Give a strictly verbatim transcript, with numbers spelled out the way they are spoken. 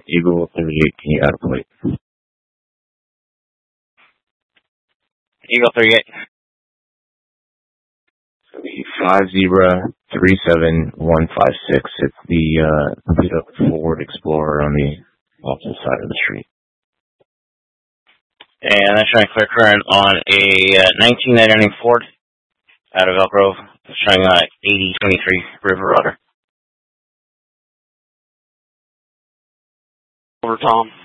Eagle thirty-eight, can you add a plate? Eagle thirty-eight. five zero three seven one five six. It's the uh, beat up Ford Explorer on the opposite side of the street. And that's showing clear current on a uh, nineteen ninety-nine Ford out of Elk Grove, showing uh, eighty twenty-three River Rudder. Over, Tom.